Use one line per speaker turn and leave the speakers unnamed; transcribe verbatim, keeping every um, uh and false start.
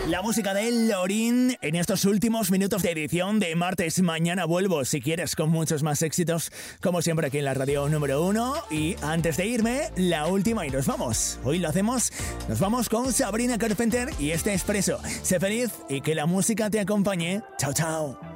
La música de Lorin en estos últimos minutos de edición de martes. Mañana vuelvo, si quieres, con muchos más éxitos, como siempre aquí en la radio número uno. Y antes de irme, la última y nos vamos. Hoy lo hacemos, nos vamos con Sabrina Carpenter y este Expreso. Sé feliz y que la música te acompañe. Chao, chao.